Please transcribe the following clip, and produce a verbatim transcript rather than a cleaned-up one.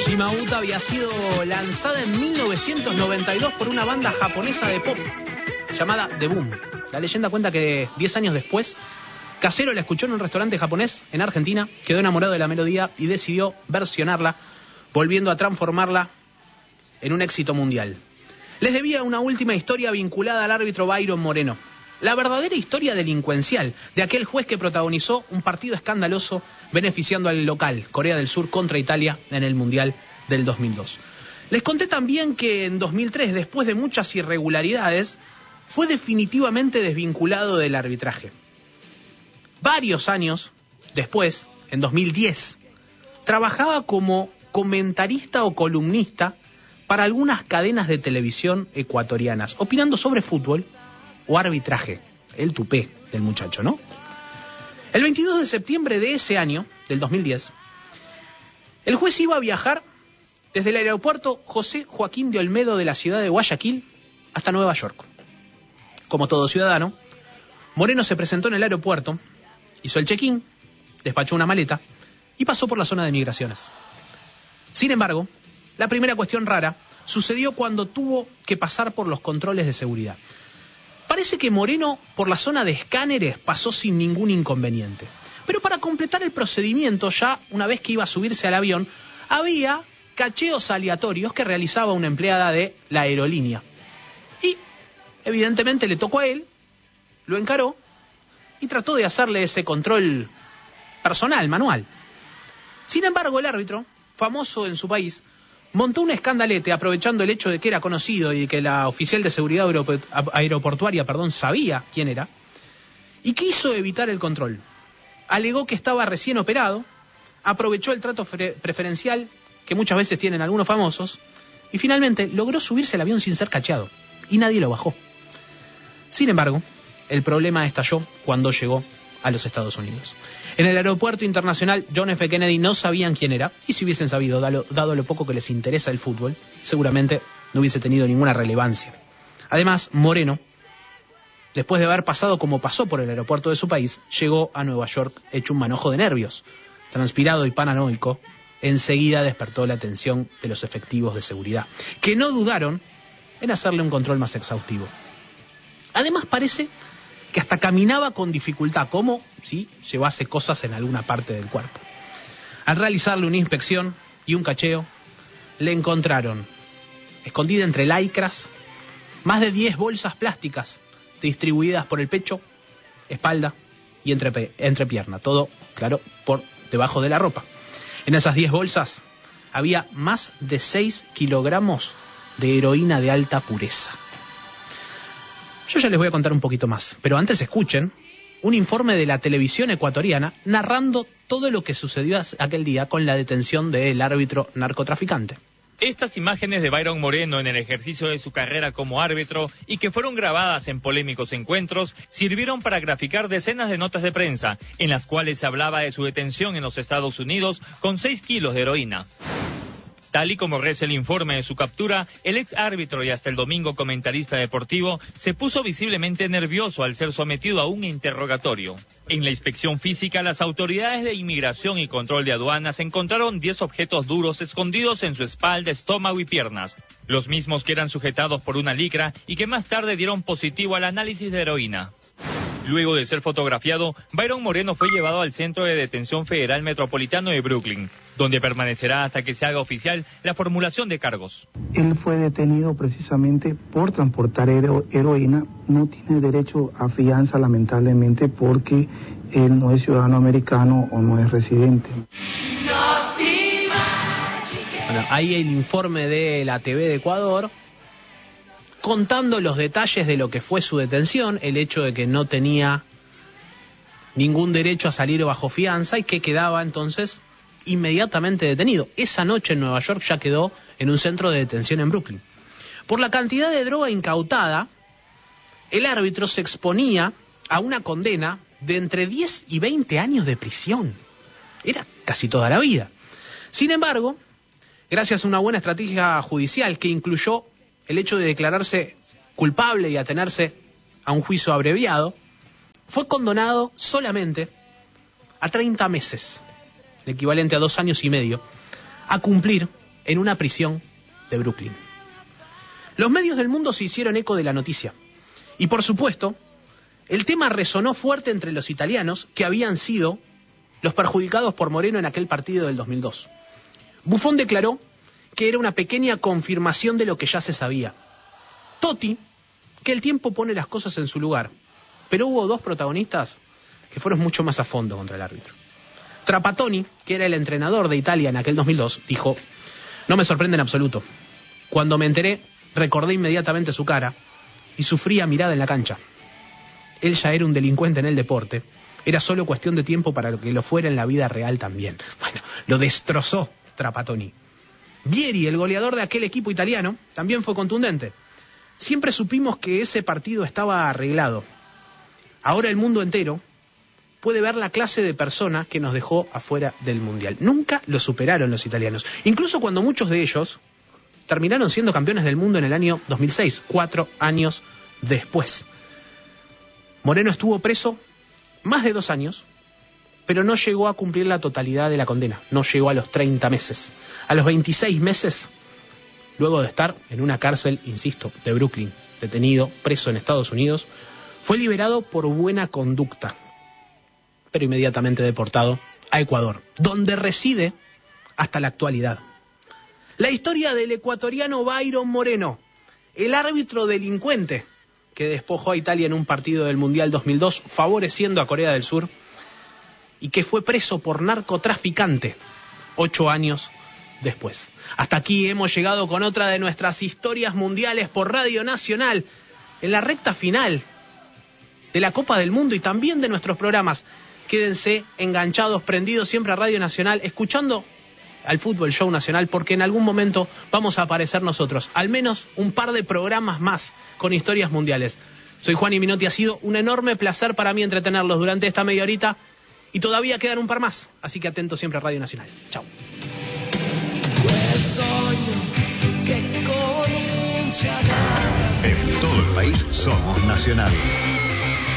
Shimauta había sido lanzada en mil novecientos noventa y dos por una banda japonesa de pop llamada The Boom. La leyenda cuenta que diez años después, Casero la escuchó en un restaurante japonés en Argentina, quedó enamorado de la melodía y decidió versionarla, volviendo a transformarla en un éxito mundial. Les debía una última historia vinculada al árbitro Byron Moreno. La verdadera historia delincuencial de aquel juez que protagonizó un partido escandaloso beneficiando al local, Corea del Sur contra Italia, en el Mundial del dos mil dos. Les conté también que en dos mil tres, después de muchas irregularidades, fue definitivamente desvinculado del arbitraje. Varios años después, en dos mil diez, trabajaba como comentarista o columnista para algunas cadenas de televisión ecuatorianas, opinando sobre fútbol o arbitraje. El tupé del muchacho, ¿no? El veintidós de septiembre de ese año, del dos mil diez, el juez iba a viajar desde el aeropuerto José Joaquín de Olmedo de la ciudad de Guayaquil hasta Nueva York. Como todo ciudadano, Moreno se presentó en el aeropuerto, hizo el check-in, despachó una maleta y pasó por la zona de migraciones. Sin embargo, la primera cuestión rara sucedió cuando tuvo que pasar por los controles de seguridad. Parece que Moreno, por la zona de escáneres, pasó sin ningún inconveniente. Pero para completar el procedimiento, ya una vez que iba a subirse al avión, había cacheos aleatorios que realizaba una empleada de la aerolínea. Y, evidentemente, le tocó a él, lo encaró y trató de hacerle ese control personal, manual. Sin embargo, el árbitro, famoso en su país, montó un escandalete aprovechando el hecho de que era conocido y que la oficial de seguridad aeroportuaria perdón, sabía quién era, y quiso evitar el control. Alegó que estaba recién operado, aprovechó el trato preferencial que muchas veces tienen algunos famosos, y finalmente logró subirse al avión sin ser cacheado, y nadie lo bajó. Sin embargo, el problema estalló cuando llegó a los Estados Unidos. En el aeropuerto internacional John F. Kennedy no sabían quién era, y si hubiesen sabido, dado, dado lo poco que les interesa el fútbol, seguramente no hubiese tenido ninguna relevancia. Además, Moreno, después de haber pasado como pasó por el aeropuerto de su país, llegó a Nueva York hecho un manojo de nervios. Transpirado y paranoico, enseguida despertó la atención de los efectivos de seguridad, que no dudaron en hacerle un control más exhaustivo. Además, parece que hasta caminaba con dificultad, como si llevase cosas en alguna parte del cuerpo. Al realizarle una inspección y un cacheo, le encontraron, escondida entre lycras, más de diez bolsas plásticas distribuidas por el pecho, espalda y entrepe- entrepierna. Todo, claro, por debajo de la ropa. En esas diez bolsas había más de seis kilogramos de heroína de alta pureza. Yo ya les voy a contar un poquito más, pero antes escuchen un informe de la televisión ecuatoriana narrando todo lo que sucedió aquel día con la detención del árbitro narcotraficante. Estas imágenes de Byron Moreno en el ejercicio de su carrera como árbitro y que fueron grabadas en polémicos encuentros sirvieron para graficar decenas de notas de prensa en las cuales se hablaba de su detención en los Estados Unidos con seis kilos de heroína. Tal y como reza el informe de su captura, el ex árbitro y hasta el domingo comentarista deportivo se puso visiblemente nervioso al ser sometido a un interrogatorio. En la inspección física, las autoridades de inmigración y control de aduanas encontraron diez objetos duros escondidos en su espalda, estómago y piernas, los mismos que eran sujetados por una licra y que más tarde dieron positivo al análisis de heroína. Luego de ser fotografiado, Byron Moreno fue llevado al Centro de Detención Federal Metropolitano de Brooklyn, donde permanecerá hasta que se haga oficial la formulación de cargos. Él fue detenido precisamente por transportar hero- heroína. No tiene derecho a fianza, lamentablemente, porque él no es ciudadano americano o no es residente. Bueno, ahí el informe de la T V de Ecuador, contando los detalles de lo que fue su detención, el hecho de que no tenía ningún derecho a salir bajo fianza y que quedaba entonces inmediatamente detenido. Esa noche en Nueva York ya quedó en un centro de detención en Brooklyn. Por la cantidad de droga incautada, el árbitro se exponía a una condena de entre diez y veinte años de prisión. Era casi toda la vida. Sin embargo, gracias a una buena estrategia judicial que incluyó el hecho de declararse culpable y atenerse a un juicio abreviado, fue condenado solamente a treinta meses, el equivalente a dos años y medio, a cumplir en una prisión de Brooklyn. Los medios del mundo se hicieron eco de la noticia. Y por supuesto, el tema resonó fuerte entre los italianos que habían sido los perjudicados por Moreno en aquel partido del dos mil dos. Buffon declaró que era una pequeña confirmación de lo que ya se sabía. Totti, que el tiempo pone las cosas en su lugar. Pero hubo dos protagonistas que fueron mucho más a fondo contra el árbitro. Trapattoni, que era el entrenador de Italia en aquel dos mil dos, dijo: no me sorprende en absoluto. Cuando me enteré, recordé inmediatamente su cara y sufría mirada en la cancha. Él ya era un delincuente en el deporte. Era solo cuestión de tiempo para que lo fuera en la vida real también. Bueno, lo destrozó Trapattoni. Vieri, el goleador de aquel equipo italiano, también fue contundente. Siempre supimos que ese partido estaba arreglado. Ahora el mundo entero puede ver la clase de persona que nos dejó afuera del Mundial. Nunca lo superaron los italianos. Incluso cuando muchos de ellos terminaron siendo campeones del mundo en el año dos mil seis, cuatro años después. Moreno estuvo preso más de dos años, pero no llegó a cumplir la totalidad de la condena. No llegó a los treinta meses. A los veintiséis meses, luego de estar en una cárcel, insisto, de Brooklyn, detenido, preso en Estados Unidos, fue liberado por buena conducta, pero inmediatamente deportado a Ecuador, donde reside hasta la actualidad. La historia del ecuatoriano Byron Moreno, el árbitro delincuente que despojó a Italia en un partido del Mundial dos mil dos, favoreciendo a Corea del Sur, y que fue preso por narcotraficante ocho años después. Hasta aquí hemos llegado con otra de nuestras historias mundiales por Radio Nacional, en la recta final de la Copa del Mundo y también de nuestros programas. Quédense enganchados, prendidos siempre a Radio Nacional, escuchando al Fútbol Show Nacional, porque en algún momento vamos a aparecer nosotros, al menos un par de programas más con historias mundiales. Soy Juan Minotti, ha sido un enorme placer para mí entretenerlos durante esta media horita y todavía quedan un par más, así que atentos siempre a Radio Nacional. Chao. En todo el país somos Nacional.